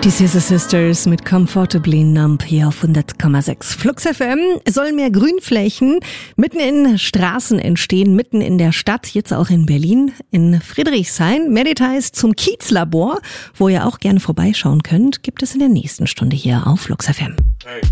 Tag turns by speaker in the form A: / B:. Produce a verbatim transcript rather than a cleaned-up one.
A: Die Scissor Sisters mit Comfortably Numb hier auf hundert Komma sechs. Flux F M. Es sollen mehr Grünflächen mitten in Straßen entstehen, mitten in der Stadt, jetzt auch in Berlin, in Friedrichshain. Mehr Details zum Kiezlabor, wo ihr auch gerne vorbeischauen könnt, gibt es in der nächsten Stunde hier auf Flux F M. Hey.